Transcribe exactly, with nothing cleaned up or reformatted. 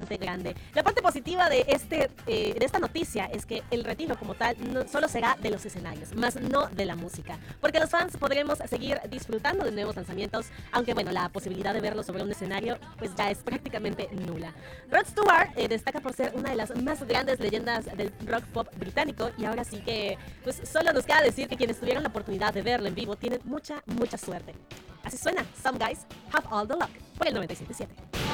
bastante grande. La parte positiva de, este, eh, de esta noticia es que el retiro como tal no, solo será de los escenarios, más no de la música, porque los fans podremos seguir disfrutando de nuevos lanzamientos, aunque bueno, la posibilidad de verlo sobre un escenario pues ya es prácticamente nula. Rod Stewart eh, destaca por ser una de las más grandes leyendas del rock pop británico y ahora sí que pues solo nos queda decir que quienes tuvieron la oportunidad de verlo en vivo tienen mucha, mucha suerte. Así suena Some Guys Have All the Luck por el noventa y siete punto siete.